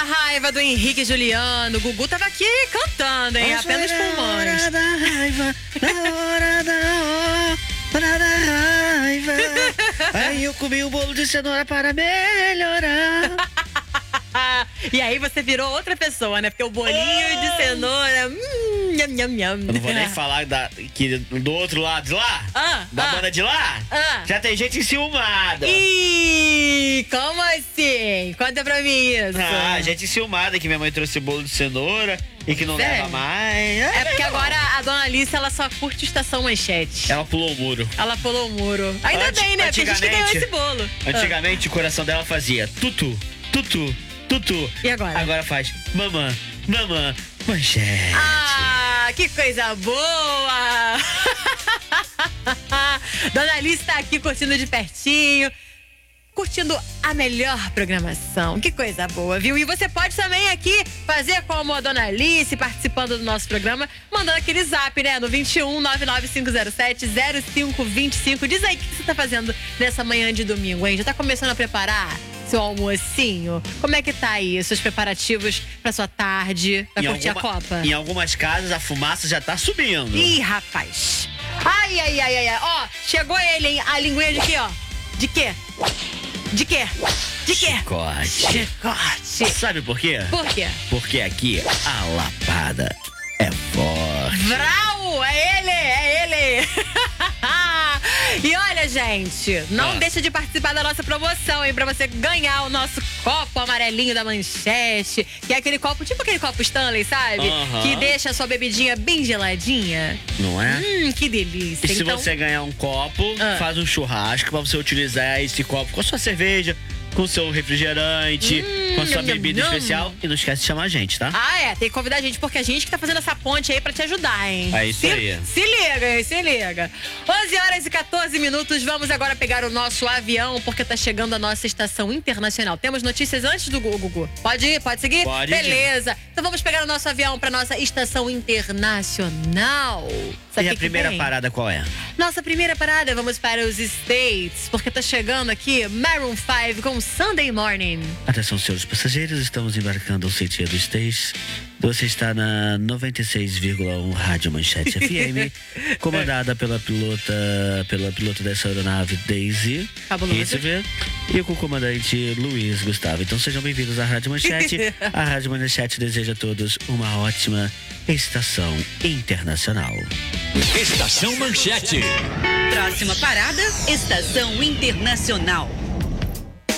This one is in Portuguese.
Raiva do Henrique e Juliano. O Gugu tava aqui cantando, hein? Apenas pulmões. Hora da raiva, hora da raiva. Aí eu comi um bolo de cenoura para melhorar. E aí você virou outra pessoa, né? Porque o bolinho de cenoura. Nham, nham, nham. Eu não vou nem falar que do outro lado de lá, da banda de lá, já tem gente enciumada. Ih, como assim? Conta pra mim isso. Gente enciumada que minha mãe trouxe bolo de cenoura e que não Sério? leva mais. É porque agora a dona Alice, ela só curte Estação Manchete. Ela pulou o muro. Ela pulou o muro. Ainda bem, né? Porque a gente que ganhou esse bolo. Antigamente o coração dela fazia tutu, tutu, tutu. E agora? Agora faz mamã, mamã, manchete. Que coisa boa! Dona Alice tá aqui curtindo de pertinho, curtindo a melhor programação. Que coisa boa, viu? E você pode também aqui fazer como a Dona Alice, participando do nosso programa, mandando aquele zap, né? No 21 99507 0525. Diz aí o que você tá fazendo nessa manhã de domingo, hein? Já tá começando a preparar seu almocinho? Como é que tá aí, seus preparativos pra sua tarde, pra curtir a Copa? Em algumas casas a fumaça já tá subindo. Ih, rapaz. Ai. Ó, chegou ele, hein? A linguinha de quê, ó? De quê? De quê? De quê? Chicote. Sabe por quê? Por quê? Porque aqui a lapada é forte. Vrau! É ele! E olha, gente, não deixa de participar da nossa promoção, hein? Pra você ganhar o nosso copo amarelinho da Manchete, que é aquele copo, tipo aquele copo Stanley, sabe? Que deixa a sua bebidinha bem geladinha. Não é? Que delícia. E se você ganhar um copo, faz um churrasco pra você utilizar esse copo com a sua cerveja, com o seu refrigerante, com a sua bebida especial. E não esquece de chamar a gente, tá? Tem que convidar a gente, porque a gente que tá fazendo essa ponte aí pra te ajudar, hein? É isso aí. Se liga, hein? Se liga. 11h14, vamos agora pegar o nosso avião, porque tá chegando a nossa estação internacional. Temos notícias antes do Gugu. Pode ir? Pode seguir? Pode. Beleza. Então vamos pegar o nosso avião pra nossa estação internacional. E a primeira parada qual é? Nossa primeira parada, vamos para os States, porque tá chegando aqui Maroon 5 com Sunday Morning. Atenção, senhores passageiros, estamos embarcando ao sentido States. Você está na 96,1 Rádio Manchete FM, comandada pela pilota dessa aeronave Daisy Hitchver e com o comandante Luiz Gustavo. Então sejam bem-vindos à Rádio Manchete. A Rádio Manchete deseja a todos uma ótima estação internacional. Estação Manchete. Próxima parada, Estação Internacional.